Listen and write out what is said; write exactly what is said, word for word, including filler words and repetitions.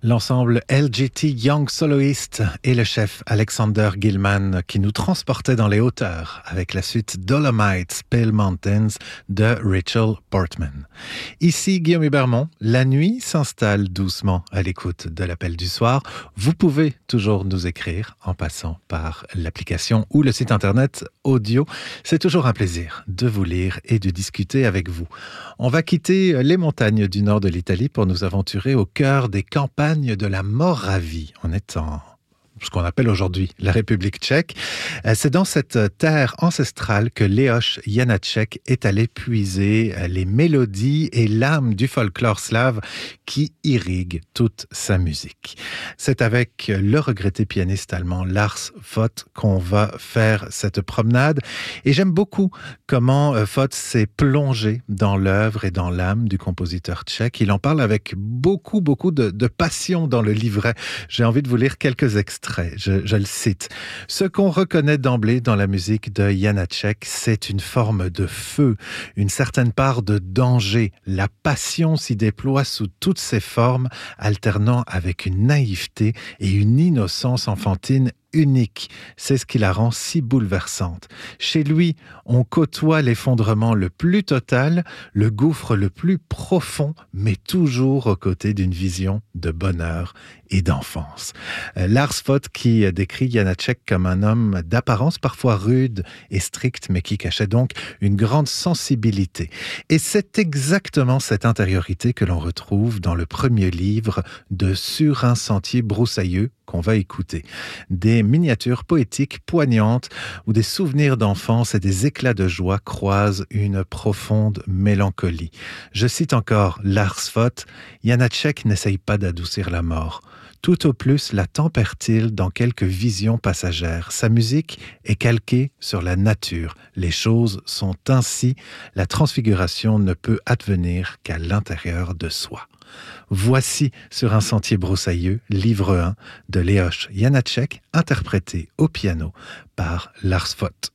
L'ensemble L G T Young Soloist et le chef Alexander Gilman qui nous transportait dans les hauteurs avec la suite Dolomites, Pale Mountains de Rachel Portman. Ici Guillaume Hubermont, la nuit s'installe doucement à l'écoute de l'appel du soir. Vous pouvez toujours nous écrire en passant par l'application ou le site internet audio. C'est toujours un plaisir de vous lire et de discuter avec vous. On va quitter les montagnes du nord de l'Italie pour nous aventurer au cœur des campagnes de la Moravie. On est en ce qu'on appelle aujourd'hui la République tchèque. C'est dans cette terre ancestrale que Leoš Janáček est allé puiser les mélodies et l'âme du folklore slave qui irrigue toute sa musique. C'est avec le regretté pianiste allemand Lars Vogt qu'on va faire cette promenade. Et j'aime beaucoup comment Vogt s'est plongé dans l'œuvre et dans l'âme du compositeur tchèque. Il en parle avec beaucoup, beaucoup de, de passion dans le livret. J'ai envie de vous lire quelques extraits. Je, je le cite. « Ce qu'on reconnaît d'emblée dans la musique de Janáček, c'est une forme de feu, une certaine part de danger. La passion s'y déploie sous toutes ses formes, alternant avec une naïveté et une innocence enfantine unique. C'est ce qui la rend si bouleversante. Chez lui, on côtoie l'effondrement le plus total, le gouffre le plus profond, mais toujours aux côtés d'une vision de bonheur et d'enfance. » Lars Vogt qui décrit Janáček comme un homme d'apparence parfois rude et stricte, mais qui cachait donc une grande sensibilité. Et c'est exactement cette intériorité que l'on retrouve dans le premier livre de Sur un sentier broussailleux qu'on va écouter. Des miniatures poétiques poignantes où des souvenirs d'enfance et des éclats de joie croisent une profonde mélancolie. Je cite encore Lars Vogt, « Janáček n'essaye pas d'adoucir la mort. Tout au plus la tempère-t-il dans quelques visions passagères. Sa musique est calquée sur la nature. Les choses sont ainsi. La transfiguration ne peut advenir qu'à l'intérieur de soi. » Voici Sur un sentier broussailleux, livre un de Leoš Janáček, interprété au piano par Lars Vogt.